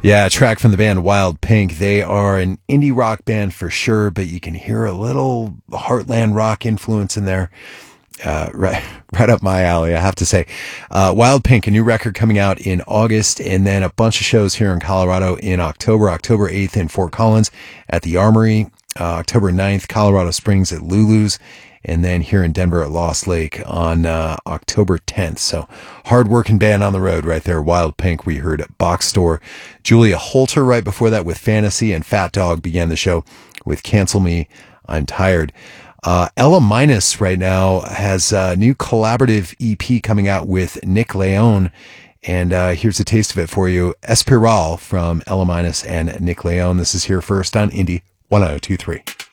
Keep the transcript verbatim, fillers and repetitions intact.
Yeah, a track from the band Wild Pink. They are an indie rock band for sure, but you can hear a little Heartland rock influence in there. Uh, right, right up my alley, I have to say. Uh, Wild Pink, a new record coming out in August, and then a bunch of shows here in Colorado in October. October eighth in Fort Collins at the Armory. Uh, October ninth, Colorado Springs at Lulu's. And then here in Denver at Lost Lake on uh, October tenth. So hard-working band on the road right there. Wild Pink, we heard at Box Store. Julia Holter right before that with Fantasy, and Fat Dog began the show with Cancel Me, I'm Tired. Uh, Ella Minus right now has a new collaborative E P coming out with Nick Leone. And uh, here's a taste of it for you. Espiral from Ella Minus and Nick Leone. This is here first on Indie one oh two three.